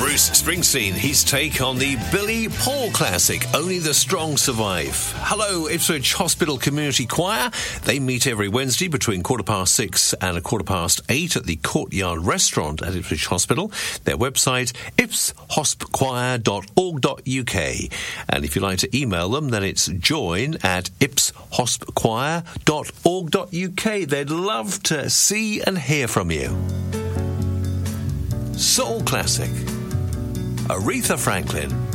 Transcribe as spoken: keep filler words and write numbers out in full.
Bruce Springsteen, his take on the Billy Paul classic, Only the Strong Survive. Hello, Ipswich Hospital Community Choir. They meet every Wednesday between quarter past six and a quarter past eight at the Courtyard Restaurant at Ipswich Hospital. Their website, ips hosp choir dot org dot u k. And if you'd like to email them, then it's join at ips hosp choir dot org dot u k. They'd love to see and hear from you. Soul Classic. Aretha Franklin.